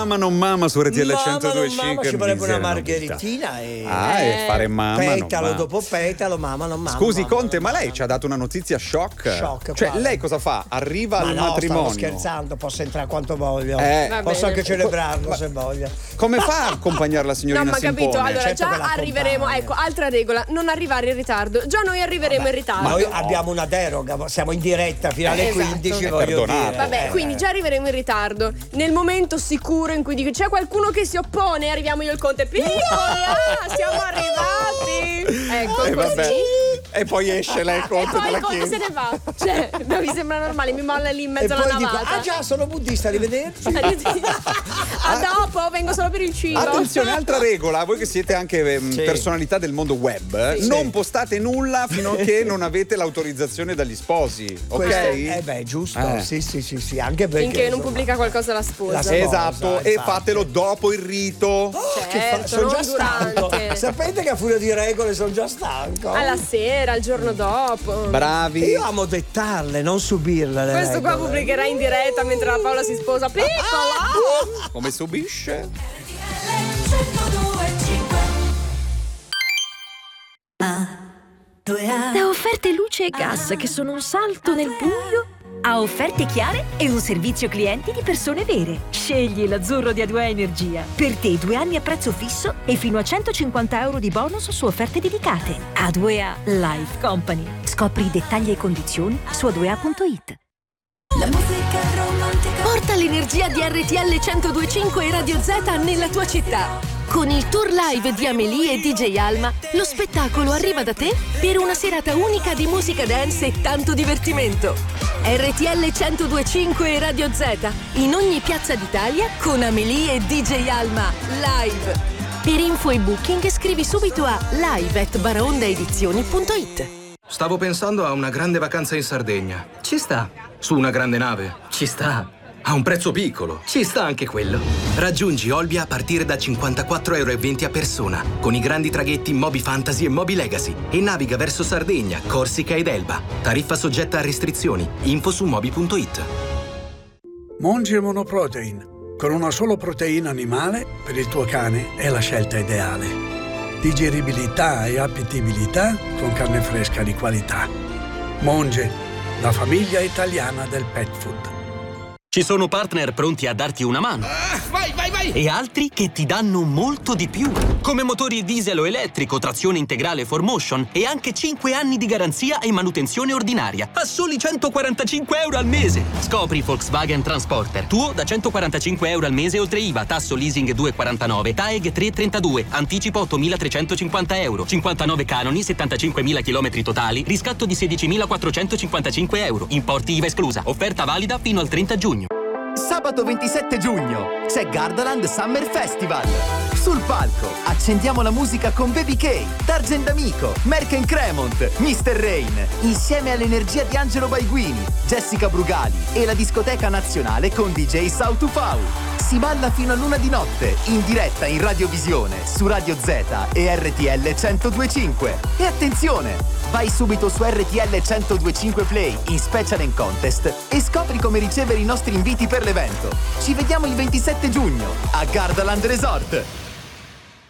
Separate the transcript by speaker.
Speaker 1: Mamma non mamma su RTL 102.5.
Speaker 2: Mamma, ci vorrebbe una margheritina e
Speaker 1: fare mamma
Speaker 2: petalo
Speaker 1: non
Speaker 2: dopo petalo, mamma non mamma.
Speaker 1: Scusi
Speaker 2: mamma,
Speaker 1: Conte,
Speaker 2: mamma,
Speaker 1: ma lei ci ha dato una notizia shock. Cioè,
Speaker 2: quale?
Speaker 1: lei cosa fa? Arriva al matrimonio.
Speaker 2: Stavo scherzando, posso entrare quanto voglio. Posso
Speaker 1: bene.
Speaker 2: anche celebrarlo se voglio.
Speaker 1: Come fa a accompagnare la signorina
Speaker 3: No, ma
Speaker 1: Simpone?
Speaker 3: capito, allora
Speaker 2: Certo che
Speaker 3: già
Speaker 2: la
Speaker 3: arriveremo,
Speaker 2: accompagna.
Speaker 3: ecco, altra regola, non arrivare in ritardo. Già noi arriveremo in ritardo.
Speaker 2: Ma noi abbiamo una deroga, siamo in diretta fino alle
Speaker 3: Esatto.
Speaker 2: 15,
Speaker 1: È
Speaker 2: voglio
Speaker 1: perdonato.
Speaker 2: dire.
Speaker 3: Vabbè, quindi già arriveremo in ritardo. Nel momento sicuro in cui dico c'è qualcuno che si oppone, arriviamo io e il Conte. Piccola, siamo arrivati. Ecco, così.
Speaker 1: Vabbè. E poi esce lei
Speaker 3: E
Speaker 1: Conte
Speaker 3: poi
Speaker 1: dalla
Speaker 3: il Conte se
Speaker 1: chiesa.
Speaker 3: ne va. Cioè, non mi sembra normale, mi molla lì in
Speaker 2: E
Speaker 3: mezzo alla
Speaker 2: poi dico,
Speaker 3: navata.
Speaker 2: già, sono buddista, arrivederci.
Speaker 3: A dopo, vengo solo per il cibo.
Speaker 1: Attenzione, altra regola, voi che siete anche
Speaker 2: Sì.
Speaker 1: personalità del mondo web, non postate nulla fino a che non avete l'autorizzazione dagli sposi, ok?
Speaker 2: Giusto. Sì, anche perché
Speaker 3: Finché non pubblica qualcosa la sposa.
Speaker 2: La sposa.
Speaker 1: Esatto, e
Speaker 2: infatti.
Speaker 1: fatelo dopo il rito.
Speaker 3: Certo,
Speaker 2: sono già
Speaker 3: non
Speaker 2: stanco.
Speaker 3: durante.
Speaker 2: Sapete che a furia di regole sono già stanco.
Speaker 3: Alla sera, il giorno dopo.
Speaker 1: Bravi.
Speaker 2: Io amo dettarle, non subirle. le
Speaker 3: Questo qua
Speaker 2: regole.
Speaker 3: pubblicherà in diretta mentre la Paola si sposa. Piccola!
Speaker 1: Come subisce?
Speaker 4: Da offerte luce e gas che sono un salto nel buio a offerte chiare e un servizio clienti di persone vere. Scegli l'azzurro di A2A Energia. Per te 2 anni a prezzo fisso e fino a 150 euro di bonus su offerte dedicate. A2A Life Company. Scopri i dettagli e condizioni su a2a.it.
Speaker 5: La musica romantica.
Speaker 6: Porta l'energia di RTL 102.5 e Radio Z nella tua città. Con il tour live di Amélie e DJ Alma, lo spettacolo arriva da te per una serata unica di musica dance e tanto divertimento. RTL 102.5 e Radio Z, in ogni piazza d'Italia con Amélie e DJ Alma, live. Per info e booking scrivi subito a live@baraondaedizioni.it.
Speaker 7: Stavo pensando a una grande vacanza in Sardegna. Ci sta. Su una grande nave. Ci sta. A un prezzo piccolo. Ci sta anche quello. Raggiungi Olbia a partire da 54,20 € a persona, con i grandi traghetti Moby Fantasy e Moby Legacy, e naviga verso Sardegna, Corsica ed Elba. Tariffa soggetta a restrizioni. Info su moby.it.
Speaker 8: Monge Monoprotein. Con una sola proteina animale, per il tuo cane è la scelta ideale. Digeribilità e appetibilità con carne fresca di qualità. Monge, la famiglia italiana del pet food.
Speaker 9: Ci sono partner pronti a darti una mano.
Speaker 10: Vai!
Speaker 9: E altri che ti danno molto di più. Come motori diesel o elettrico, trazione integrale 4Motion e anche 5 anni di garanzia e manutenzione ordinaria. A soli 145 euro al mese. Scopri Volkswagen Transporter. Tuo da 145 euro al mese oltre IVA, tasso leasing 2,49, TAEG 3,32, anticipo 8.350 euro, 59 canoni, 75.000 km totali, riscatto di 16.455 euro. Importi IVA esclusa. Offerta valida fino al 30 giugno.
Speaker 11: Sabato 27 giugno c'è Gardaland Summer Festival. Sul palco accendiamo la musica con Baby K, Dargen D'Amico, Merck Cremont, Mr. Rain, insieme all'energia di Angelo Baiguini, Jessica Brugali e la discoteca nazionale con DJ Sautufau. Si balla fino a 1 di notte, in diretta in radiovisione, su Radio Z e RTL 102.5. E attenzione! Vai subito su RTL 102.5 Play in Special and Contest e scopri come ricevere i nostri inviti per l'evento. Ci vediamo il 27 giugno a Gardaland Resort.